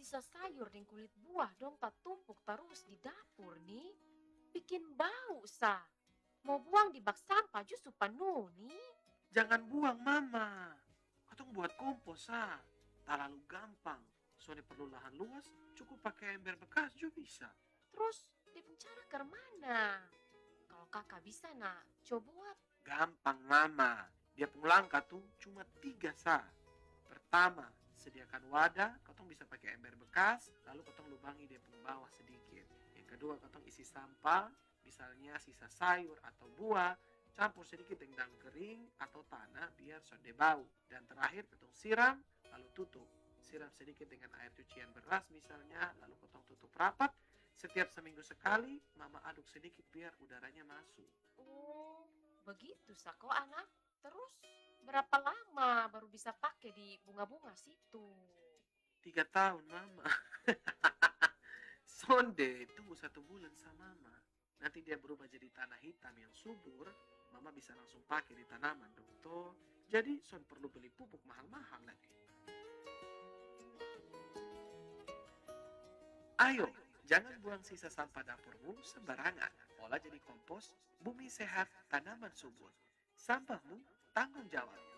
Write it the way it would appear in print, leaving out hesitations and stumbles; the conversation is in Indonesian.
sisa sayur dan kulit buah dong tak tumpuk terus di dapur nih. Bikin bau sa. Mau buang di bak sampah justru penuh nih. Jangan buang mama. Katong buat kompos Terlalu gampang. Soalnya perlu lahan luas, cukup pakai ember bekas juga bisa. Terus di penjara ke mana? Kalau kakak bisa nak, coba buat. Gampang mama. Dia langkah tuh cuma 3. Pertama, sediakan wadah, katong bisa pakai ember bekas, lalu katong lubangi dia pung bawah sedikit. Yang kedua, katong isi sampah, misalnya sisa sayur atau buah, campur sedikit dengan daun kering atau tanah biar sonde bau. Dan terakhir, katong siram, lalu tutup. Siram sedikit dengan air cucian beras misalnya, lalu katong tutup rapat. Setiap seminggu sekali, mama aduk sedikit biar udaranya masuk. Oh, begitu sako anak. Terus berapa lama baru bisa pakai di bunga-bunga situ? 3 tahun mama. Sonde tunggu 1 bulan sama mama. Nanti dia berubah jadi tanah hitam yang subur. Mama bisa langsung pakai di tanaman dong toh. Jadi son perlu beli pupuk mahal-mahal lagi. Ayo, jangan buang sisa sampah dapurmu sembarangan. Olah jadi kompos, bumi sehat, tanaman subur. Sampahmu tanggung jawab.